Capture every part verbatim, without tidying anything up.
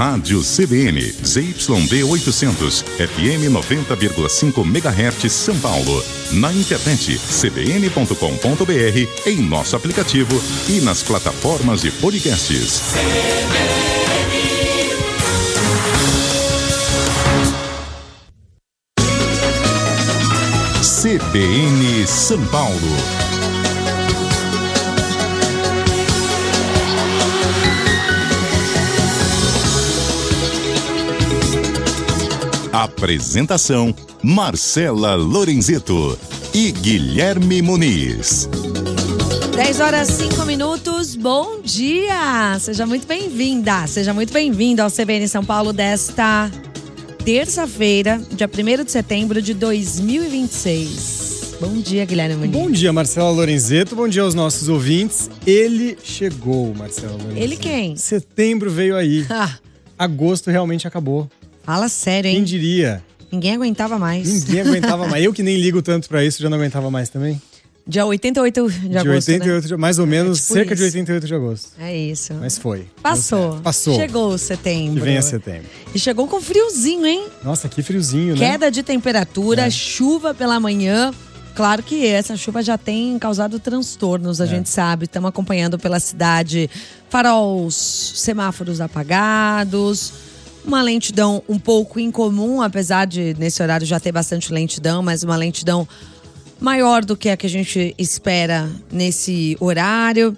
Rádio C B N, Z Y D oitocentos, F M noventa vírgula cinco megahertz São Paulo. Na internet, c b n ponto com ponto b r, em nosso aplicativo e nas plataformas de podcasts. C B N São Paulo. Apresentação: Marcela Lorenzeto e Guilherme Muniz. dez horas e cinco minutos, bom dia! Seja muito bem-vinda, seja muito bem-vindo ao C B N São Paulo desta terça-feira, dia primeiro de setembro de dois mil e vinte e seis. Bom dia, Guilherme Muniz. Bom dia, Marcela Lorenzeto, bom dia aos nossos ouvintes. Ele chegou, Marcela Lorenzeto. Ele quem? Setembro veio aí, Ah, agosto realmente acabou. fala sério, hein? Quem diria? Ninguém aguentava mais. Ninguém aguentava mais. Eu que nem ligo tanto pra isso, já não aguentava mais também. Dia oitenta e oito de agosto, de oitenta e oito, né? mais ou menos, É tipo cerca isso. de oitenta e oito de agosto. É isso. Mas foi. Passou. Passou. Chegou o setembro. Que venha setembro. E chegou com friozinho, hein? Nossa, que friozinho, né? Queda de temperatura, É. chuva pela manhã. Claro que essa chuva já tem causado transtornos, a É. gente sabe. Estamos acompanhando pela cidade faróis, semáforos apagados, uma lentidão um pouco incomum, apesar de nesse horário já ter bastante lentidão, mas uma lentidão maior do que a que a gente espera nesse horário.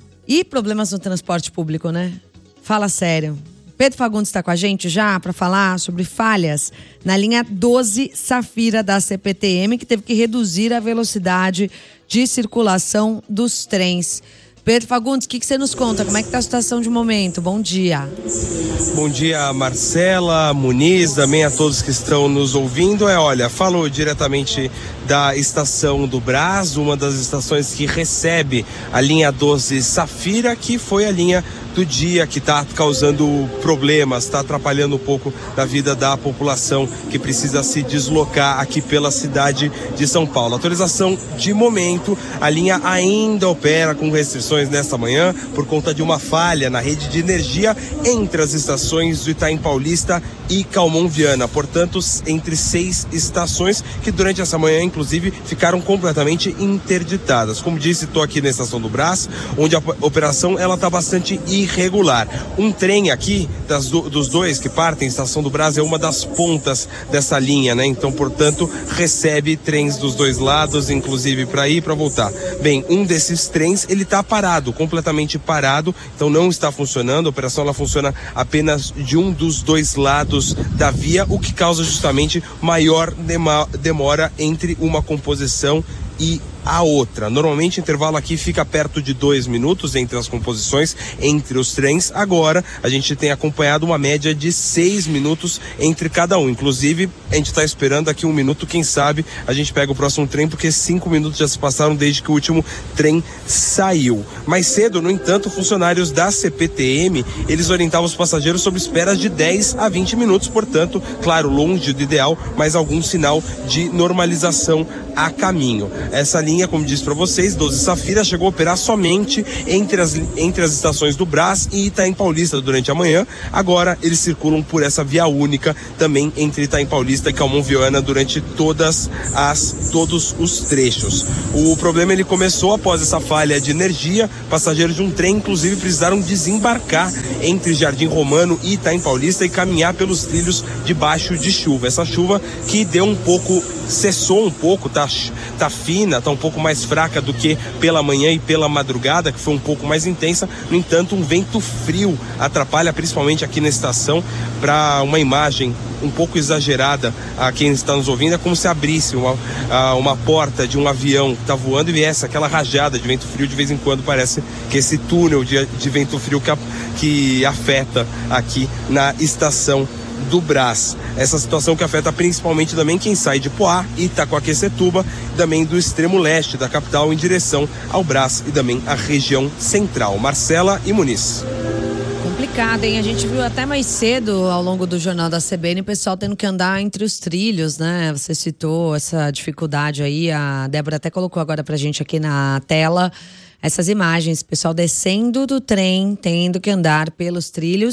E problemas no transporte público, né? Fala sério. Pedro Fagundes está com a gente já para falar sobre falhas na linha doze Safira da C P T M, que teve que reduzir a velocidade de circulação dos trens. Pedro Fagundes, o que, que você nos conta? Como é que está a situação de momento? Bom dia. Bom dia, Marcela, Muniz, também a todos que estão nos ouvindo. É, olha, falo diretamente da estação do Brás, uma das estações que recebe a linha doze Safira, que foi a linha do dia que está causando problemas, está atrapalhando um pouco da vida da população que precisa se deslocar aqui pela cidade de São Paulo. Atualização de momento, a linha ainda opera com restrições nesta manhã por conta de uma falha na rede de energia entre as estações do Itaim Paulista e Calmon Viana. Portanto, entre seis estações que durante essa manhã, inclusive, ficaram completamente interditadas. Como disse, estou aqui na estação do Brás, onde a operação ela está bastante irregular. Um trem aqui, das do, dos dois que partem, estação do Brás é uma das pontas dessa linha, né? Então, portanto, recebe trens dos dois lados, inclusive para ir e para voltar. Bem, um desses trens, ele está parado, completamente parado, então não está funcionando. A operação ela funciona apenas de um dos dois lados da via, o que causa justamente maior demora entre uma composição e a outra. Normalmente o intervalo aqui fica perto de dois minutos entre as composições, entre os trens. Agora a gente tem acompanhado uma média de seis minutos entre cada um. Inclusive a gente está esperando aqui um minuto, quem sabe a gente pega o próximo trem, porque cinco minutos já se passaram desde que o último trem saiu. Mais cedo, no entanto, funcionários da C P T M, eles orientavam os passageiros sobre esperas de dez a vinte minutos, portanto, claro, longe do ideal, mas algum sinal de normalização a caminho. Essa linha, como disse para vocês, doze Safira chegou a operar somente entre as, entre as estações do Brás e Itaim Paulista durante a manhã. Agora eles circulam por essa via única também entre Itaim Paulista e Calmon Viana durante todas as, todos os trechos. O problema ele começou após essa falha de energia. Passageiros de um trem, inclusive, precisaram desembarcar entre Jardim Romano e Itaim Paulista e caminhar pelos trilhos debaixo de chuva. Essa chuva que deu um pouco, cessou um pouco, tá, tá fina, tá um pouco mais fraca do que pela manhã e pela madrugada, que foi um pouco mais intensa. No entanto, um vento frio atrapalha, principalmente aqui na estação. Para uma imagem um pouco exagerada a quem está nos ouvindo, é como se abrisse uma, uma porta de um avião que está voando e viesse aquela rajada de vento frio. De vez em quando parece que esse túnel de, de vento frio que, que afeta aqui na estação do Brás. Essa situação que afeta principalmente também quem sai de Poá, Itacoaquecetuba, também do extremo leste da capital em direção ao Brás e também a região central. Marcela e Muniz. Complicado, hein? A gente viu até mais cedo ao longo do Jornal da C B N o pessoal tendo que andar entre os trilhos, né? Você citou essa dificuldade aí, a Débora até colocou agora pra gente aqui na tela essas imagens, pessoal descendo do trem, tendo que andar pelos trilhos.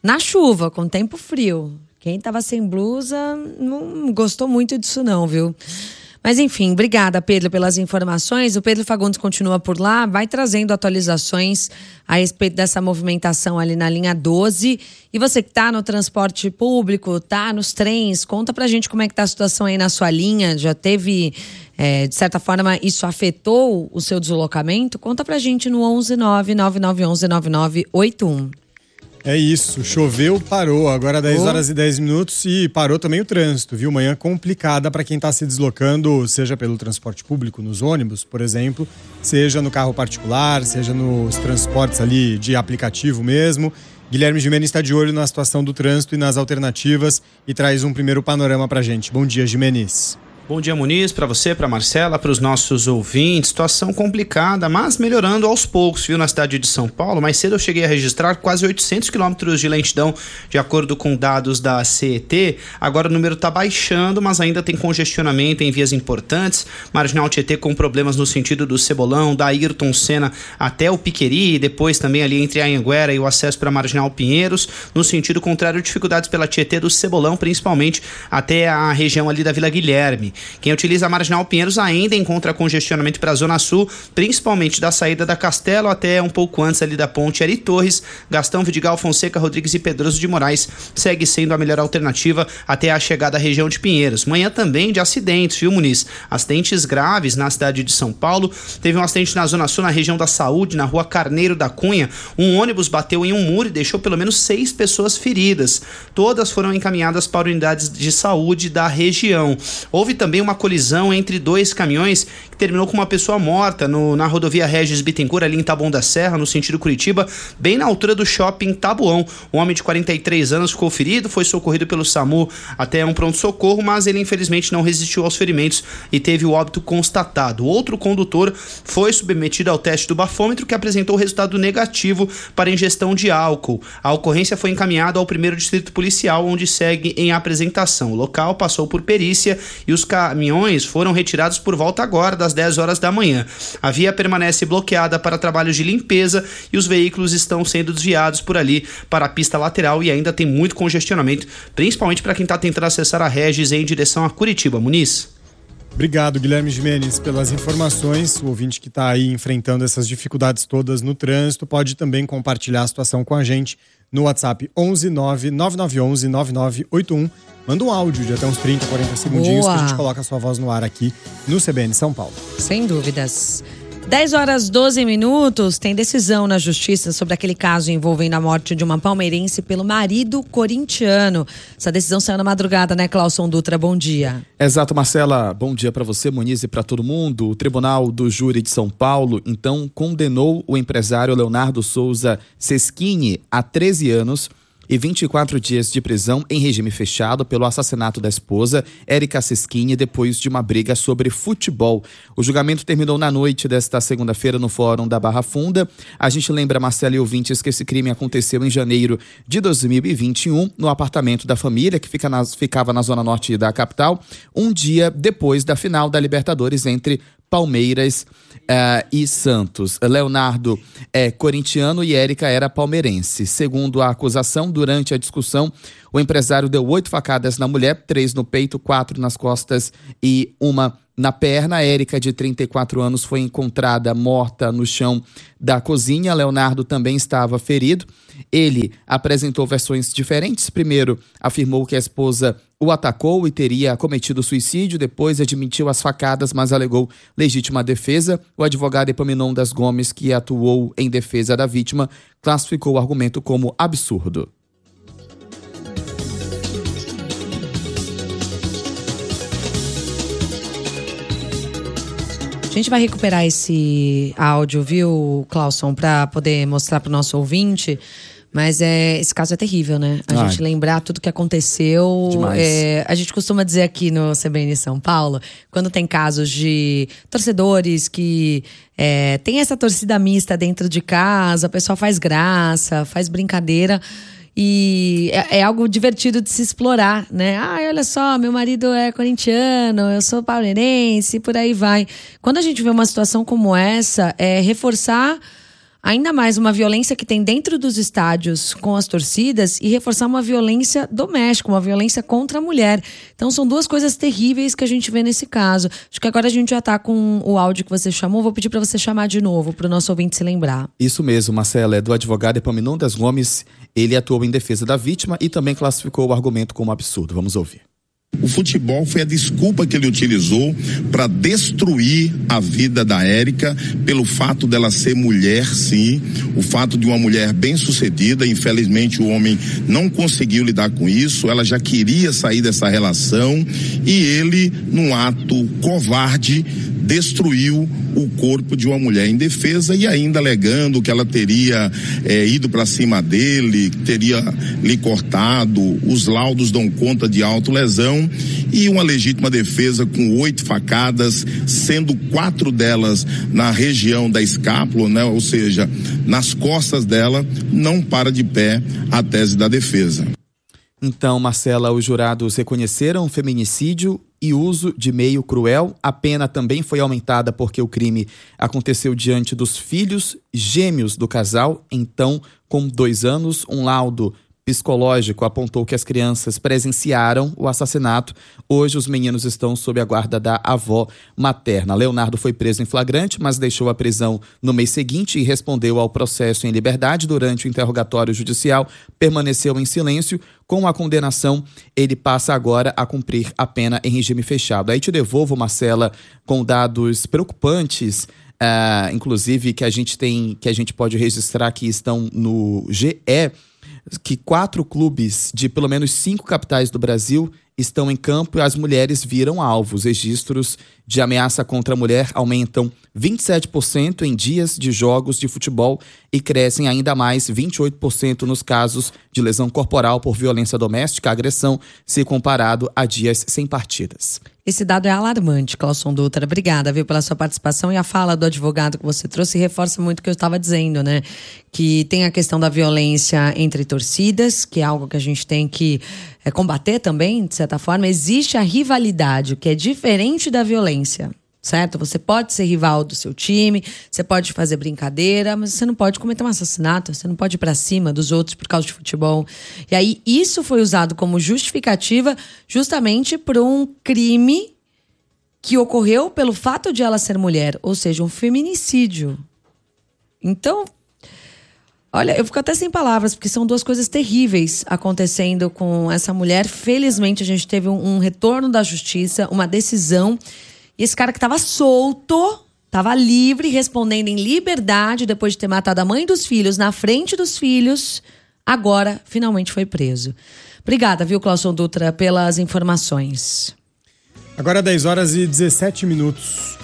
na chuva, com tempo frio. Quem tava sem blusa não gostou muito disso não, viu? Mas enfim, obrigada, Pedro, pelas informações. O Pedro Fagundes continua por lá, vai trazendo atualizações a respeito dessa movimentação ali na linha doze. E você que tá no transporte público, tá nos trens, conta pra gente como é que tá a situação aí na sua linha. Já teve, é, de certa forma, isso afetou o seu deslocamento? Conta pra gente no onze nove nove nove um um nove nove oito um. É isso, choveu, parou, agora dez horas e dez minutos e parou também o trânsito, viu? Manhã complicada para quem está se deslocando, seja pelo transporte público, nos ônibus, por exemplo, seja no carro particular, seja nos transportes ali de aplicativo mesmo. Guilherme Gimenez está de olho na situação do trânsito e nas alternativas e traz um primeiro panorama para a gente. Bom dia, Gimenez. Bom dia, Muniz, para você, para Marcela, para os nossos ouvintes. Situação complicada, mas melhorando aos poucos, viu, na cidade de São Paulo. Mais cedo eu cheguei a registrar quase oitocentos quilômetros de lentidão, de acordo com dados da C E T. Agora o número está baixando, mas ainda tem congestionamento em vias importantes. Marginal Tietê com problemas no sentido do Cebolão, da Ayrton Senna até o Piqueri, e depois também ali entre a Anhanguera e o acesso para Marginal Pinheiros. No sentido contrário, dificuldades pela Tietê do Cebolão, principalmente até a região ali da Vila Guilherme. Quem utiliza a Marginal Pinheiros ainda encontra congestionamento para a Zona Sul, principalmente da saída da Castelo até um pouco antes ali da ponte Ari Torres. Gastão, Vidigal, Fonseca, Rodrigues e Pedroso de Moraes segue sendo a melhor alternativa até a chegada à região de Pinheiros. Manhã também de acidentes, viu, Muniz? Acidentes graves na cidade de São Paulo. Teve um acidente na Zona Sul, na região da Saúde, na rua Carneiro da Cunha. Um ônibus bateu em um muro e deixou pelo menos seis pessoas feridas. Todas foram encaminhadas para unidades de saúde da região. Houve também uma colisão entre dois caminhões que terminou com uma pessoa morta no, na rodovia Regis Bittencourt, ali em Taboão da Serra, no sentido Curitiba, bem na altura do shopping Taboão. Um homem de quarenta e três anos ficou ferido, foi socorrido pelo SAMU até um pronto-socorro, mas ele infelizmente não resistiu aos ferimentos e teve o óbito constatado. Outro condutor foi submetido ao teste do bafômetro, que apresentou resultado negativo para ingestão de álcool. A ocorrência foi encaminhada ao primeiro distrito policial, onde segue em apresentação. O local passou por perícia e os caminhões foram retirados por volta agora das dez horas da manhã. A via permanece bloqueada para trabalhos de limpeza e os veículos estão sendo desviados por ali para a pista lateral e ainda tem muito congestionamento, principalmente para quem está tentando acessar a Regis em direção a Curitiba. Muniz? Obrigado, Guilherme Gimenez, pelas informações. O ouvinte que está aí enfrentando essas dificuldades todas no trânsito pode também compartilhar a situação com a gente no WhatsApp onze nove nove nove um um nove nove oito um. Manda um áudio de até uns trinta, quarenta segundinhos. Boa. Que a gente coloca a sua voz no ar aqui no C B N São Paulo. Sem dúvidas. dez horas e doze minutos, tem decisão na justiça sobre aquele caso envolvendo a morte de uma palmeirense pelo marido corintiano. Essa decisão saiu na madrugada, né, Clauson Dutra? Bom dia. Exato, Marcela. Bom dia para você, Muniz, e para todo mundo. O Tribunal do Júri de São Paulo, então, condenou o empresário Leonardo Souza Seschini a treze anos e vinte e quatro dias de prisão em regime fechado pelo assassinato da esposa, Érica Seschini, depois de uma briga sobre futebol. O julgamento terminou na noite desta segunda-feira no Fórum da Barra Funda. A gente lembra, Marcela e ouvintes, que esse crime aconteceu em janeiro de dois mil e vinte e um, no apartamento da família, que fica na, ficava na zona norte da capital, um dia depois da final da Libertadores entre Palmeiras uh, e Santos. Leonardo é corintiano e Érica era palmeirense. Segundo a acusação, durante a discussão, o empresário deu oito facadas na mulher, três no peito, quatro nas costas e uma na perna. A Érica, de trinta e quatro anos, foi encontrada morta no chão da cozinha. Leonardo também estava ferido. Ele apresentou versões diferentes. Primeiro, afirmou que a esposa o atacou e teria cometido suicídio. Depois, admitiu as facadas, mas alegou legítima defesa. O advogado Epaminondas Gomes, que atuou em defesa da vítima, classificou o argumento como absurdo. A gente vai recuperar esse áudio, viu, Clauson, para poder mostrar para o nosso ouvinte. Mas é, esse caso é terrível, né? A Ai. gente lembrar tudo que aconteceu. É, a gente costuma dizer aqui no C B N São Paulo, quando tem casos de torcedores que é, tem essa torcida mista dentro de casa, o pessoal faz graça, faz brincadeira. E é, é algo divertido de se explorar, né? Ah, olha só, meu marido é corintiano, eu sou palmeirense, e por aí vai. Quando a gente vê uma situação como essa, é reforçar ainda mais uma violência que tem dentro dos estádios com as torcidas e reforçar uma violência doméstica, uma violência contra a mulher. Então são duas coisas terríveis que a gente vê nesse caso. Acho que agora a gente já está com o áudio que você chamou. Vou pedir para você chamar de novo, para o nosso ouvinte se lembrar. Isso mesmo, Marcela, é do advogado Epaminondas Gomes. Ele atuou em defesa da vítima e também classificou o argumento como absurdo. Vamos ouvir. O futebol foi a desculpa que ele utilizou para destruir a vida da Érica pelo fato dela ser mulher, sim, o fato de uma mulher bem-sucedida. Infelizmente o homem não conseguiu lidar com isso, ela já queria sair dessa relação e ele, num ato covarde, destruiu o corpo de uma mulher indefesa e ainda alegando que ela teria é, ido para cima dele, teria lhe cortado. Os laudos dão conta de autolesão e uma legítima defesa com oito facadas, sendo quatro delas na região da escápula, né? Ou seja, nas costas dela. Não para de pé a tese da defesa. Então, Marcela, os jurados reconheceram feminicídio e uso de meio cruel. A pena também foi aumentada porque o crime aconteceu diante dos filhos gêmeos do casal, então com dois anos. Um laudo psicológico apontou que as crianças presenciaram o assassinato. Hoje os meninos estão sob a guarda da avó materna. Leonardo foi preso em flagrante, mas deixou a prisão no mês seguinte e respondeu ao processo em liberdade. Durante o interrogatório judicial, permaneceu em silêncio. Com a condenação, ele passa agora a cumprir a pena em regime fechado. Aí te devolvo, Marcela, com dados preocupantes, uh, inclusive que a gente tem, que a gente pode registrar que estão no G E, que quatro clubes de pelo menos cinco capitais do Brasil estão em campo e as mulheres viram alvos. Registros de ameaça contra a mulher aumentam vinte e sete por cento em dias de jogos de futebol e crescem ainda mais vinte e oito por cento nos casos de lesão corporal por violência doméstica, agressão, se comparado a dias sem partidas. Esse dado é alarmante, Clauson Dutra. Obrigada, viu, pela sua participação, e a fala do advogado que você trouxe reforça muito o que eu estava dizendo, né? Que tem a questão da violência entre torcidas, que é algo que a gente tem que é, combater também, de certa forma. Existe a rivalidade, o que é diferente da violência, certo? Você pode ser rival do seu time, você pode fazer brincadeira, mas você não pode cometer um assassinato, você não pode ir pra cima dos outros por causa de futebol. E aí isso foi usado como justificativa justamente por um crime que ocorreu pelo fato de ela ser mulher, ou seja, um feminicídio. Então, olha, eu fico até sem palavras, porque são duas coisas terríveis acontecendo com essa mulher. Felizmente a gente teve um, um retorno da justiça, uma decisão. E esse cara que estava solto, estava livre, respondendo em liberdade, depois de ter matado a mãe dos filhos na frente dos filhos, agora finalmente foi preso. Obrigada, viu, Clauson Dutra, pelas informações. Agora dez horas e dezessete minutos.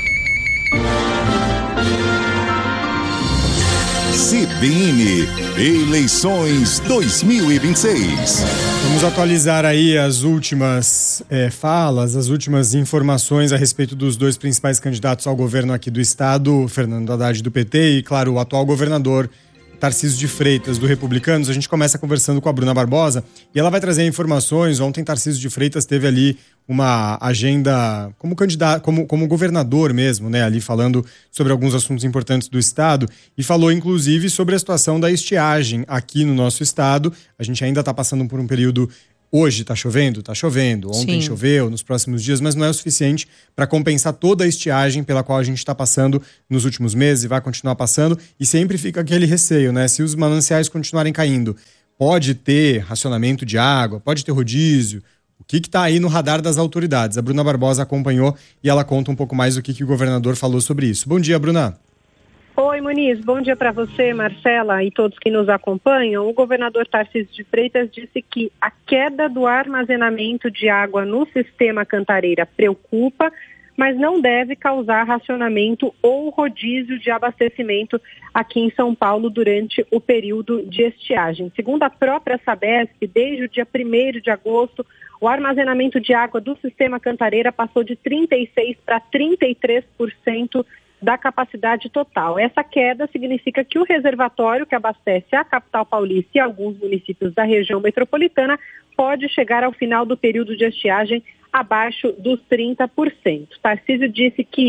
C B N Eleições dois mil e vinte e seis. Vamos atualizar aí as últimas é, falas, as últimas informações a respeito dos dois principais candidatos ao governo aqui do estado, Fernando Haddad do P T e, claro, o atual governador Tarcísio de Freitas do Republicanos. A gente começa conversando com a Bruna Barbosa e ela vai trazer informações. Ontem Tarcísio de Freitas teve ali uma agenda como candidato, como, como governador mesmo, né, ali falando sobre alguns assuntos importantes do estado e falou inclusive sobre a situação da estiagem aqui no nosso estado. A gente ainda está passando por um período. Hoje está chovendo? Está chovendo. Ontem Sim. choveu, nos próximos dias, mas não é o suficiente para compensar toda a estiagem pela qual a gente está passando nos últimos meses e vai continuar passando. E sempre fica aquele receio, né? Se os mananciais continuarem caindo, pode ter racionamento de água, pode ter rodízio. O que está aí no radar das autoridades? A Bruna Barbosa acompanhou e ela conta um pouco mais o que, que o governador falou sobre isso. Bom dia, Bruna. Oi, Muniz. Bom dia para você, Marcela, e todos que nos acompanham. O governador Tarcísio de Freitas disse que a queda do armazenamento de água no sistema Cantareira preocupa, mas não deve causar racionamento ou rodízio de abastecimento aqui em São Paulo durante o período de estiagem. Segundo a própria Sabesp, desde o dia primeiro de agosto, o armazenamento de água do sistema Cantareira passou de trinta e seis por cento para trinta e três por cento da capacidade total. Essa queda significa que o reservatório que abastece a capital paulista e alguns municípios da região metropolitana pode chegar ao final do período de estiagem abaixo dos trinta por cento. Tarcísio disse que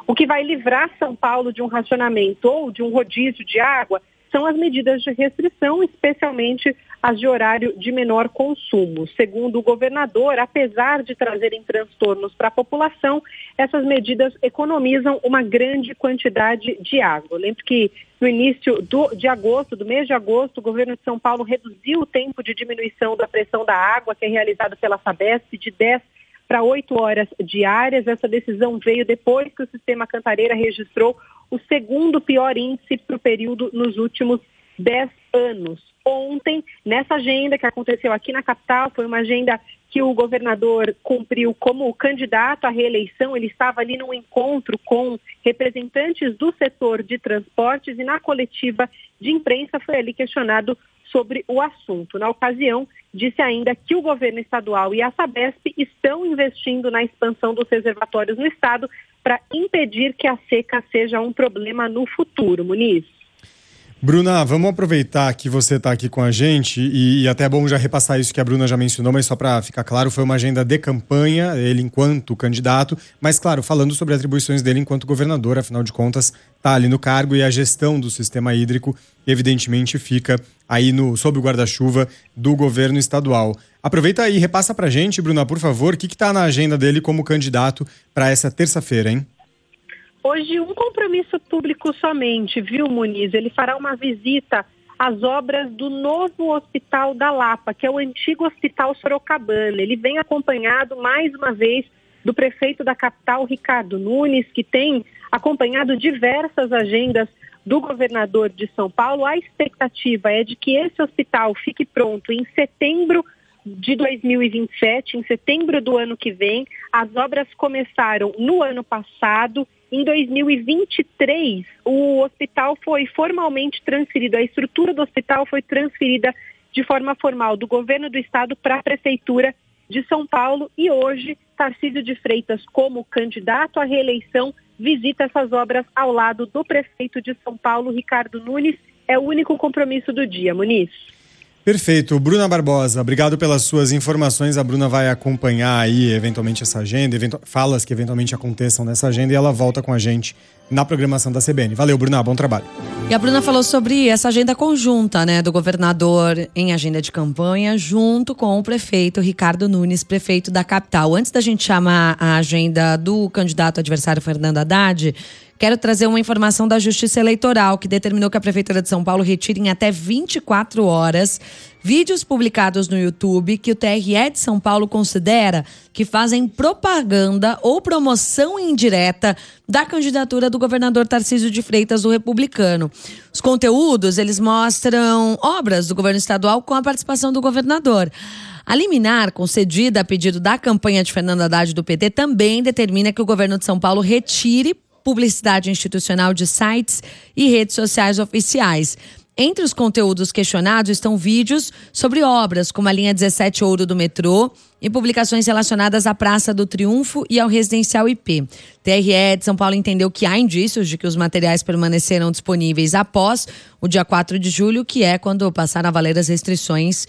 O que vai livrar São Paulo de um racionamento ou de um rodízio de água são as medidas de restrição, especialmente as de horário de menor consumo. Segundo o governador, apesar de trazerem transtornos para a população, essas medidas economizam uma grande quantidade de água. Lembro que no início do, de agosto, do mês de agosto, o governo de São Paulo reduziu o tempo de diminuição da pressão da água, que é realizado pela Sabesp, de dez para oito horas diárias. Essa decisão veio depois que o sistema Cantareira registrou o segundo pior índice para o período nos últimos dez anos. Ontem, nessa agenda que aconteceu aqui na capital, foi uma agenda que o governador cumpriu como candidato à reeleição. Ele estava ali num encontro com representantes do setor de transportes e na coletiva de imprensa foi ali questionado sobre o assunto. Na ocasião, disse ainda que o governo estadual e a Sabesp estão investindo na expansão dos reservatórios no estado para impedir que a seca seja um problema no futuro. Muniz. Bruna, vamos aproveitar que você está aqui com a gente e, e até é bom já repassar isso que a Bruna já mencionou, mas só para ficar claro, foi uma agenda de campanha, ele enquanto candidato, mas claro, falando sobre atribuições dele enquanto governador, afinal de contas, está ali no cargo e a gestão do sistema hídrico evidentemente fica aí no, sob o guarda-chuva do governo estadual. Aproveita aí e repassa para a gente, Bruna, por favor, o que está na agenda dele como candidato para essa terça-feira, hein? Hoje, um compromisso público somente, viu, Muniz? Ele fará uma visita às obras do novo Hospital da Lapa, que é o antigo Hospital Sorocabana. Ele vem acompanhado, mais uma vez, do prefeito da capital, Ricardo Nunes, que tem acompanhado diversas agendas do governador de São Paulo. A expectativa é de que esse hospital fique pronto em setembro de dois mil e vinte e sete, em setembro do ano que vem. As obras começaram no ano passado. Em dois mil e vinte e três, o hospital foi formalmente transferido, a estrutura do hospital foi transferida de forma formal do governo do estado para a prefeitura de São Paulo e hoje Tarcísio de Freitas, como candidato à reeleição, visita essas obras ao lado do prefeito de São Paulo, Ricardo Nunes. É o único compromisso do dia, Muniz. Perfeito. Bruna Barbosa, obrigado pelas suas informações. A Bruna vai acompanhar aí, eventualmente, essa agenda, eventu- falas que eventualmente aconteçam nessa agenda e ela volta com a gente na programação da C B N. Valeu, Bruna. Bom trabalho. E a Bruna falou sobre essa agenda conjunta, né, do governador em agenda de campanha, junto com o prefeito Ricardo Nunes, prefeito da capital. Antes da gente chamar a agenda do candidato adversário Fernando Haddad, quero trazer uma informação da Justiça Eleitoral, que determinou que a Prefeitura de São Paulo retire em até vinte e quatro horas vídeos publicados no YouTube que o T R E de São Paulo considera que fazem propaganda ou promoção indireta da candidatura do governador Tarcísio de Freitas, do Republicano. Os conteúdos, eles mostram obras do governo estadual com a participação do governador. A liminar, concedida a pedido da campanha de Fernando Haddad do P T, também determina que o governo de São Paulo retire publicidade institucional de sites e redes sociais oficiais. Entre os conteúdos questionados estão vídeos sobre obras, como a linha dezessete Ouro do metrô, e publicações relacionadas à Praça do Triunfo e ao Residencial I P. T R E de São Paulo entendeu que há indícios de que os materiais permaneceram disponíveis após o dia quatro de julho, que é quando passaram a valer as restrições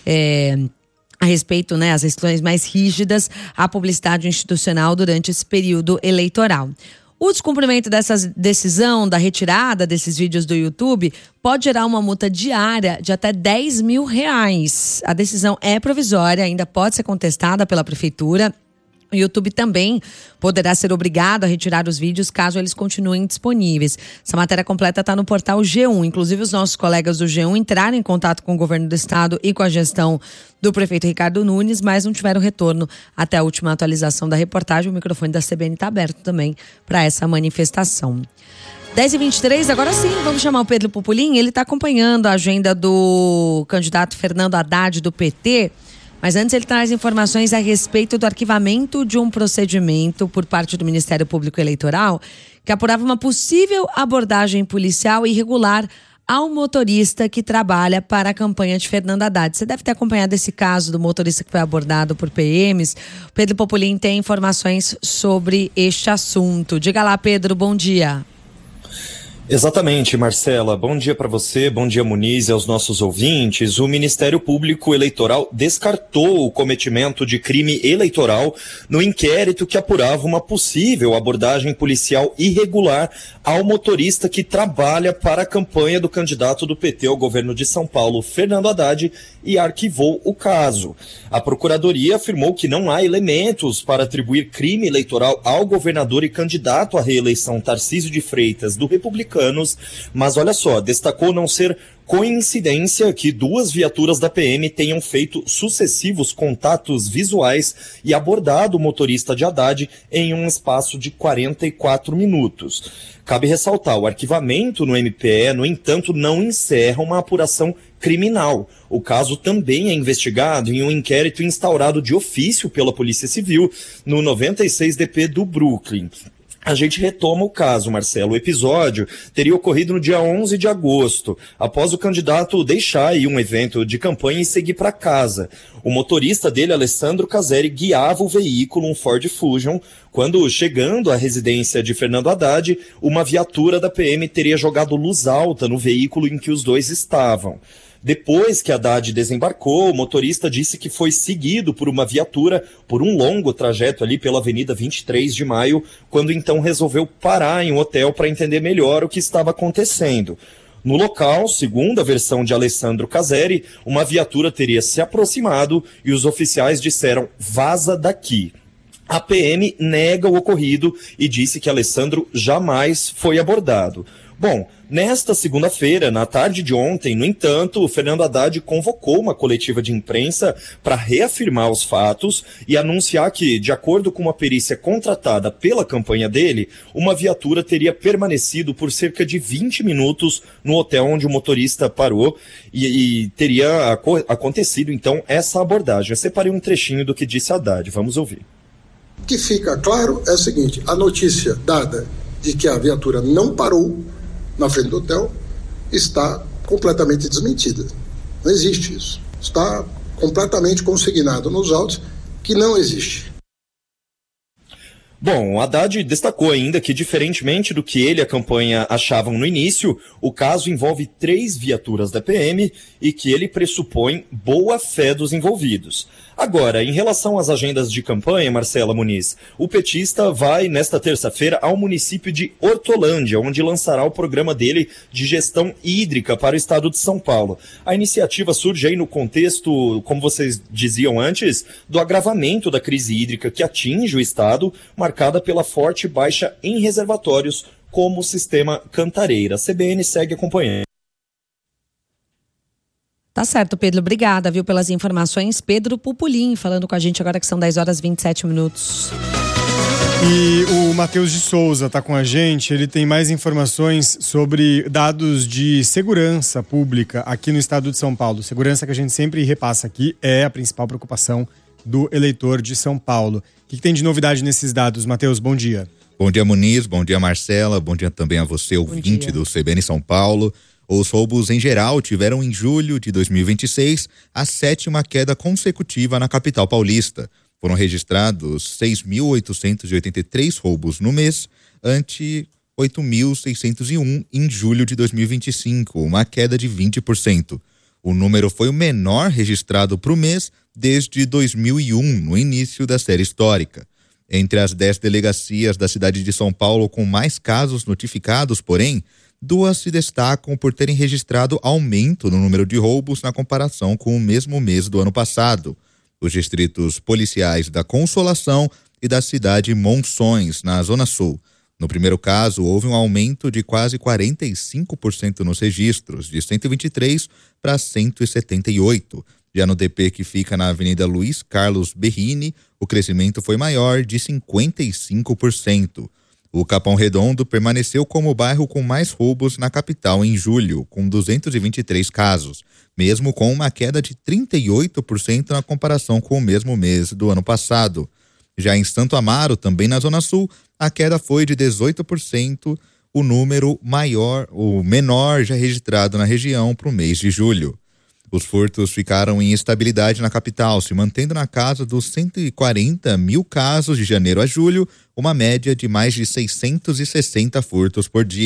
é, a respeito, né, as restrições mais rígidas à publicidade institucional durante esse período eleitoral. O descumprimento dessa decisão da retirada desses vídeos do YouTube pode gerar uma multa diária de até dez mil reais. A decisão é provisória, ainda pode ser contestada pela prefeitura. O YouTube também poderá ser obrigado a retirar os vídeos caso eles continuem disponíveis. Essa matéria completa está no portal G um. Inclusive, os nossos colegas do G um entraram em contato com o governo do estado e com a gestão do prefeito Ricardo Nunes, mas não tiveram retorno até a última atualização da reportagem. O microfone da C B N está aberto também para essa manifestação. dez e vinte e três, agora sim, vamos chamar o Pedro Pupulim. Ele está acompanhando a agenda do candidato Fernando Haddad do P T. Mas antes ele traz informações a respeito do arquivamento de um procedimento por parte do Ministério Público Eleitoral que apurava uma possível abordagem policial irregular ao motorista que trabalha para a campanha de Fernando Haddad. Você deve ter acompanhado esse caso do motorista que foi abordado por P Ms. Pedro Pupulim tem informações sobre este assunto. Diga lá, Pedro, bom dia. Exatamente, Marcela. Bom dia para você, bom dia, Muniz, e aos nossos ouvintes. O Ministério Público Eleitoral descartou o cometimento de crime eleitoral no inquérito que apurava uma possível abordagem policial irregular ao motorista que trabalha para a campanha do candidato do P T ao governo de São Paulo, Fernando Haddad, e arquivou o caso. A Procuradoria afirmou que não há elementos para atribuir crime eleitoral ao governador e candidato à reeleição Tarcísio de Freitas, do Republicano, mas olha só, destacou não ser coincidência que duas viaturas da P M tenham feito sucessivos contatos visuais e abordado o motorista de Haddad em um espaço de quarenta e quatro minutos. Cabe ressaltar, o arquivamento no M P E, no entanto, não encerra uma apuração criminal. O caso também é investigado em um inquérito instaurado de ofício pela Polícia Civil no noventa e seis D P do Brooklyn. A gente retoma o caso, Marcelo. O episódio teria ocorrido no dia onze de agosto, após o candidato deixar aí um evento de campanha e seguir para casa. O motorista dele, Alessandro Caseri, guiava o veículo, um Ford Fusion, quando, chegando à residência de Fernando Haddad, uma viatura da P M teria jogado luz alta no veículo em que os dois estavam. Depois que Haddad desembarcou, o motorista disse que foi seguido por uma viatura por um longo trajeto ali pela Avenida vinte e três de maio, quando então resolveu parar em um hotel para entender melhor o que estava acontecendo. No local, segundo a versão de Alessandro Caseri, uma viatura teria se aproximado e os oficiais disseram: "Vaza daqui". A P M nega o ocorrido e disse que Alessandro jamais foi abordado. Bom, nesta segunda-feira, na tarde de ontem, no entanto, o Fernando Haddad convocou uma coletiva de imprensa para reafirmar os fatos e anunciar que, de acordo com uma perícia contratada pela campanha dele, uma viatura teria permanecido por cerca de vinte minutos no hotel onde o motorista parou e, e teria aco- acontecido, então, essa abordagem. Eu separei um trechinho do que disse Haddad. Vamos ouvir. O que fica claro é o seguinte: a notícia dada de que a viatura não parou na frente do hotel está completamente desmentida. Não existe isso. Está completamente consignado nos autos que não existe. Bom, o Haddad destacou ainda que, diferentemente do que ele e a campanha achavam no início, o caso envolve três viaturas da P M e que ele pressupõe boa fé dos envolvidos. Agora, em relação às agendas de campanha, Marcela Muniz, o petista vai, nesta terça-feira, ao município de Hortolândia, onde lançará o programa dele de gestão hídrica para o estado de São Paulo. A iniciativa surge aí no contexto, como vocês diziam antes, do agravamento da crise hídrica que atinge o estado, marcada pela forte baixa em reservatórios, como o sistema Cantareira. A C B N segue acompanhando. Tá certo, Pedro. Obrigada, viu, pelas informações. Pedro Pupulim falando com a gente agora que são dez horas e vinte e sete minutos. E o Matheus de Souza está com a gente. Ele tem mais informações sobre dados de segurança pública aqui no estado de São Paulo. Segurança que a gente sempre repassa aqui é a principal preocupação do eleitor de São Paulo. O que, que tem de novidade nesses dados, Matheus? Bom dia. Bom dia, Muniz. Bom dia, Marcela. Bom dia também a você, ouvinte do C B N São Paulo. Os roubos em geral tiveram em julho de dois mil e vinte e seis a sétima queda consecutiva na capital paulista. Foram registrados seis mil oitocentos e oitenta e três roubos no mês, ante oito mil seiscentos e um em julho de dois mil e vinte e cinco, uma queda de vinte por cento. O número foi o menor registrado para o mês desde dois mil e um, no início da série histórica. Entre as dez delegacias da cidade de São Paulo com mais casos notificados, porém, duas se destacam por terem registrado aumento no número de roubos na comparação com o mesmo mês do ano passado. Os distritos policiais da Consolação e da cidade Monções, na Zona Sul. No primeiro caso, houve um aumento de quase quarenta e cinco por cento nos registros, de cento e vinte e três para cento e setenta e oito. Já no D P, que fica na Avenida Luiz Carlos Berrini, o crescimento foi maior, de cinquenta e cinco por cento. O Capão Redondo permaneceu como o bairro com mais roubos na capital em julho, com duzentos e vinte e três casos, mesmo com uma queda de trinta e oito por cento na comparação com o mesmo mês do ano passado. Já em Santo Amaro, também na Zona Sul, a queda foi de dezoito por cento, o número maior, o menor já registrado na região para o mês de julho. Os furtos ficaram em estabilidade na capital, se mantendo na casa dos cento e quarenta mil casos de janeiro a julho, uma média de mais de seiscentos e sessenta furtos por dia.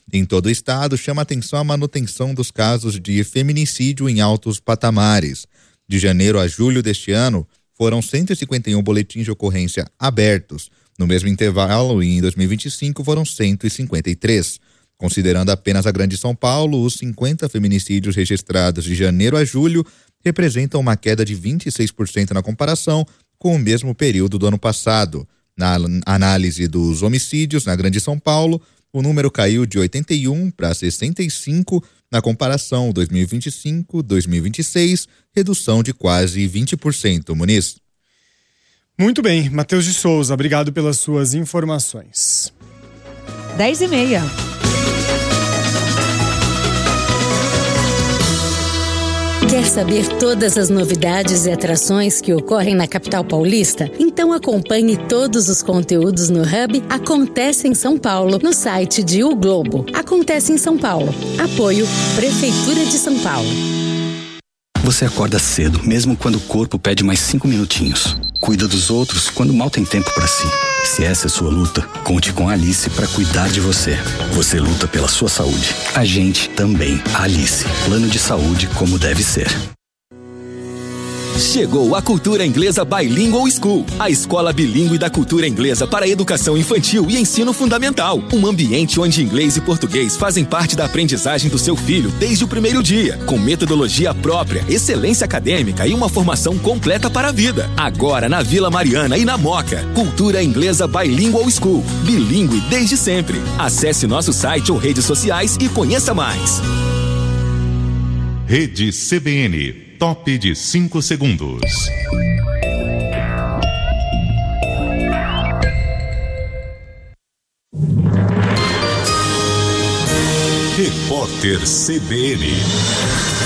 Em todo o estado, chama atenção a manutenção dos casos de feminicídio em altos patamares. De janeiro a julho deste ano, foram cento e cinquenta e um boletins de ocorrência abertos. No mesmo intervalo, em dois mil e vinte e cinco, foram cento e cinquenta e três. Considerando apenas a Grande São Paulo, os cinquenta feminicídios registrados de janeiro a julho representam uma queda de vinte e seis por cento na comparação com o mesmo período do ano passado. Na análise dos homicídios na Grande São Paulo, o número caiu de oitenta e um para sessenta e cinco na comparação dois mil e vinte e cinco a dois mil e vinte e seis, redução de quase vinte por cento. Muniz. Muito bem, Matheus de Souza, obrigado pelas suas informações. dez e meia. Quer saber todas as novidades e atrações que ocorrem na capital paulista? Então acompanhe todos os conteúdos no Hub Acontece em São Paulo, no site de O Globo. Acontece em São Paulo. Apoio Prefeitura de São Paulo. Você acorda cedo, mesmo quando o corpo pede mais cinco minutinhos. Cuida dos outros quando mal tem tempo para si. Se essa é sua luta, conte com a Alice para cuidar de você. Você luta pela sua saúde. A gente também. Alice, plano de saúde como deve ser. Chegou a Cultura Inglesa Bilingual School, a escola bilíngue da cultura inglesa para educação infantil e ensino fundamental. Um ambiente onde inglês e português fazem parte da aprendizagem do seu filho desde o primeiro dia, com metodologia própria, excelência acadêmica e uma formação completa para a vida. Agora na Vila Mariana e na Moca. Cultura Inglesa Bilingual School, bilíngue desde sempre. Acesse nosso site ou redes sociais e conheça mais. Rede C B N. Top de cinco segundos. Repórter C B N.